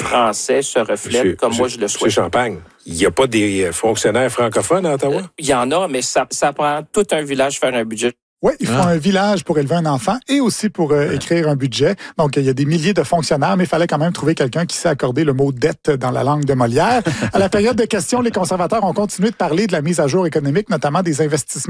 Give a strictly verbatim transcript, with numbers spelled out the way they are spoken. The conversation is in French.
français se reflète Monsieur, comme monsieur, moi je le souhaite. Monsieur Champagne, il n'y a pas des fonctionnaires francophones à Ottawa? Il y en a, mais ça, ça prend tout un village faire un budget. Oui, il faut ah. un village pour élever un enfant et aussi pour euh, écrire un budget. Donc, il y a des milliers de fonctionnaires, mais il fallait quand même trouver quelqu'un qui sait accorder le mot dette dans la langue de Molière. À la période de questions, les conservateurs ont continué de parler de la mise à jour économique, notamment des investissements